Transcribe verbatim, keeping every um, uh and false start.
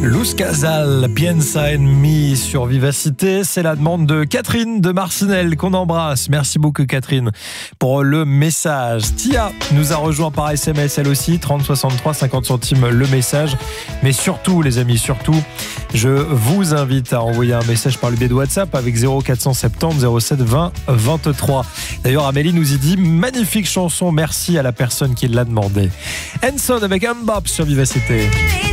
Luz Casal, Piensa en mi sur Vivacité. C'est la demande de Catherine de Marcinelle qu'on embrasse. Merci beaucoup Catherine pour le message. Tia nous a rejoint par S M S elle aussi, trente soixante-trois cinquante centimes le message. Mais surtout les amis, surtout, je vous invite à envoyer un message par le biais de WhatsApp avec zéro quatre cent soixante-dix zéro sept vingt vingt-trois. D'ailleurs Amélie nous y dit magnifique chanson, merci à la personne qui l'a demandé. Hanson avec un bop sur Vivacité.